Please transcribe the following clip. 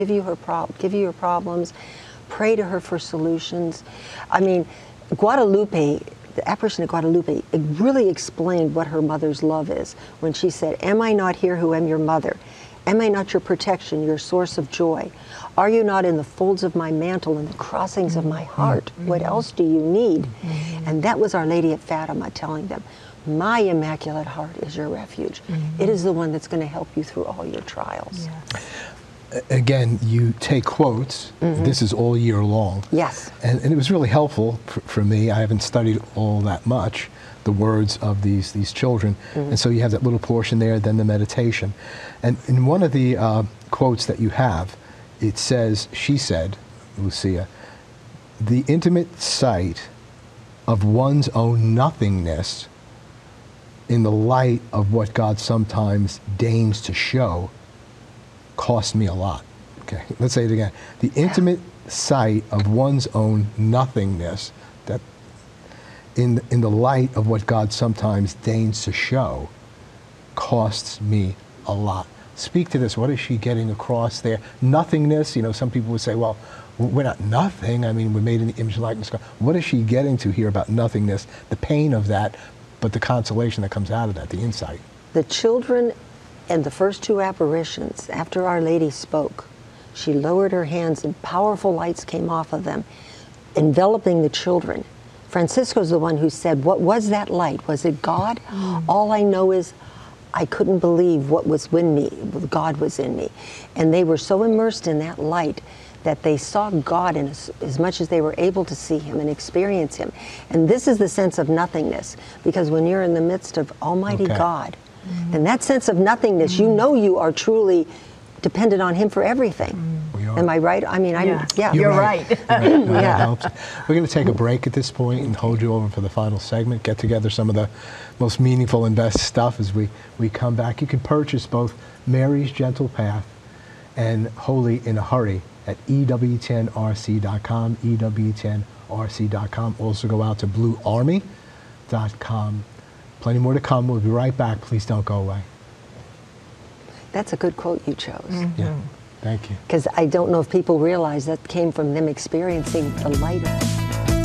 give you your problems, pray to her for solutions. I mean, Guadalupe, the apparition of Guadalupe, it really explained what her mother's love is when she said, "Am I not here who am your mother? Am I not your protection, your source of joy? Are you not in the folds of my mantle and the crossings of my heart? What else do you need?" And that was Our Lady at Fatima telling them, my Immaculate Heart is your refuge. It is the one that's going to help you through all your trials. Yes. Again, you take quotes. This is all year long. Yes. And it was really helpful for me. I haven't studied all that much, the words of these children. And so you have that little portion there, then the meditation. And in one of the quotes that you have, it says, she said, Lucia, "The intimate sight of one's own nothingness in the light of what God sometimes deigns to show cost me a lot." Okay, let's say it again. The intimate sight of one's own nothingness, that in the light of what God sometimes deigns to show, costs me a lot. Speak to this. What is she getting across there? Nothingness, you know, some people would say, well, we're not nothing. I mean, we're made in the image and likeness of God. What is she getting to here about nothingness, the pain of that, but the consolation that comes out of that, the insight? The children and the first two apparitions, after Our Lady spoke, she lowered her hands and powerful lights came off of them, enveloping the children. Francisco's the one who said, "What was that light? Was it God?" All I know is I couldn't believe what was in me. God was in me. And they were so immersed in that light that they saw God in as much as they were able to see Him and experience Him. And this is the sense of nothingness, because when you're in the midst of Almighty God, and that sense of nothingness, you know you are truly dependent on Him for everything. Am I right? I mean, yeah. You're right. That helps. We're going to take a break at this point and hold you over for the final segment, get together some of the most meaningful and best stuff as we come back. You can purchase both Mary's Gentle Path and Holy in a Hurry at EW10RC.com, EW10RC.com. Also go out to BlueArmy.com. Plenty more to come. We'll be right back. Please don't go away. That's a good quote you chose. Yeah. Thank you. Because I don't know if people realize that came from them experiencing the light of